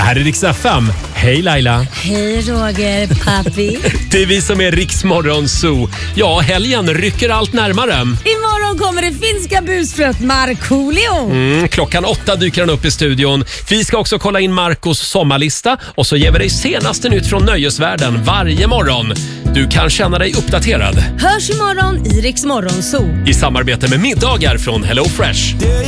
här är Rix FM. Hej Laila. Hej Roger, papi. Det är vi som är Rix Morgon Zoo. Ja, helgen rycker allt närmare. Imorgon kommer det finska busfröet Markoolio. Klockan 8 dyker han upp i studion. Vi ska också kolla in Marcos sommarlista och så ger vi dig senaste nytt från nöjesvärlden varje morgon. Du kan känna dig uppdaterad. Hörs imorgon i Rix Morgon Zoo. I samarbete med middagar från Hello Fresh.